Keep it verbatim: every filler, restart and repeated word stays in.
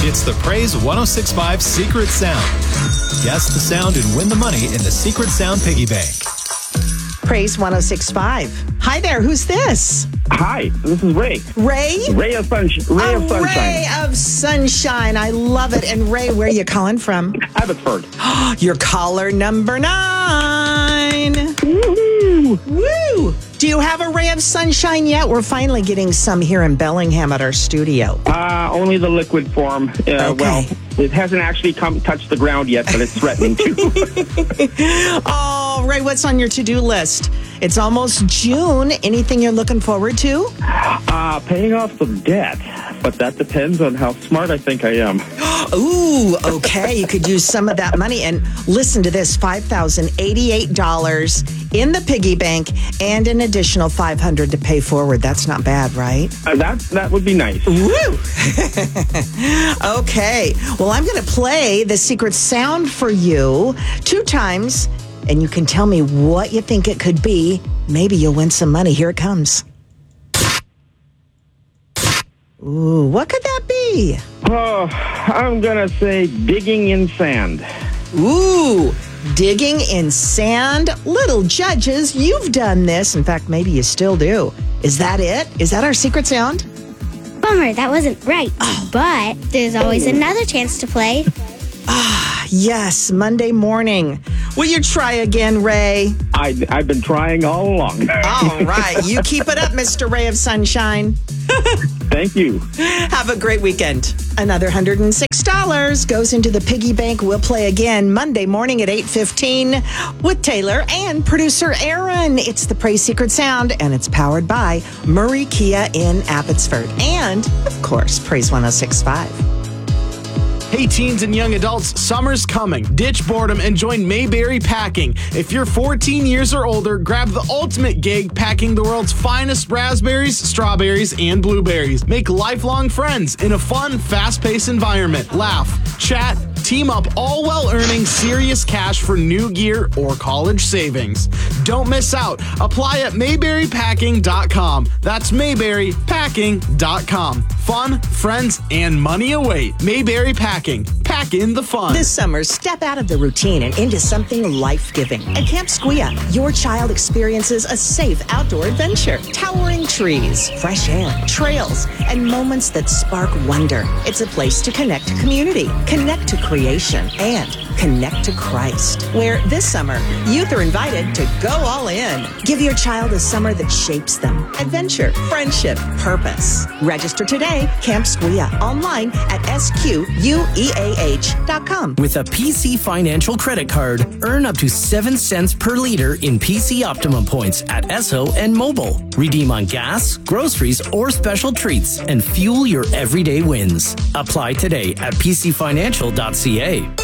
It's the Praise one oh six point five Secret Sound. Guess the sound and win the money in the Secret Sound Piggy Bank. Praise one oh six point five. Hi there, who's this? Hi, this is Ray. Ray? Ray of, sunsh- Ray A of Sunshine. ray of sunshine. I love it. And Ray, where are you calling from? Abbotsford. You're caller number nine. Woo-hoo. Woo! Do you have a ray of sunshine yet? We're finally getting some here in Bellingham at our studio. Uh, only the liquid form. Uh, Okay. Well, it hasn't actually come touched the ground yet, but it's threatening to. Oh, Ray, what's on your to-do list? It's almost June. Anything you're looking forward to? uh, paying off some debt, but that depends on how smart I think I am. Ooh, okay. You could use some of that money. And listen to this, five thousand eighty-eight dollars in the piggy bank and an additional five hundred dollars to pay forward. That's not bad, right? Uh, that that would be nice. Woo! Okay. Well, I'm going to play the secret sound for you two times, and you can tell me what you think it could be. Maybe you'll win some money. Here it comes. Ooh, what could that be? Oh, I'm going to say digging in sand. Ooh, digging in sand. Little judges, you've done this. In fact, maybe you still do. Is that it? Is that our secret sound? Bummer, that wasn't right. But there's always another chance to play. Yes, Monday morning. Will you try again, Ray? I, I've been trying all along. All right. You keep it up, Mister Ray of Sunshine. Thank you. Have a great weekend. Another one hundred six dollars goes into the piggy bank. We'll play again Monday morning at eight fifteen with Taylor and producer Aaron. It's the Praise Secret Sound, and it's powered by Murray Kia in Abbotsford. And, of course, Praise one oh six point five. Hey, teens and young adults, summer's coming. Ditch boredom and join Mayberry Packing. If you're fourteen years or older, grab the ultimate gig packing the world's finest raspberries, strawberries, and blueberries. Make lifelong friends in a fun, fast-paced environment. Laugh, chat, team up, all while earning serious cash for new gear or college savings. Don't miss out. Apply at mayberry packing dot com. That's mayberry packing dot com. Fun, friends, and money await. Mayberry Packing. Pack in the fun. This summer, step out of the routine and into something life-giving. At Camp Squia, your child experiences a safe outdoor adventure. Towering trees, fresh air, trails, and moments that spark wonder. It's a place to connect to community, connect to creation, and connect to Christ. Where this summer, youth are invited to go all in. Give your child a summer that shapes them. Adventure, friendship, purpose. Register today, Camp Squia, online at S Q U E A H dot com. With a P C Financial credit card, earn up to seven cents per liter in P C Optimum points at Esso and Mobile. Redeem on gas, groceries, or special treats and fuel your everyday wins. Apply today at P C financial dot C A.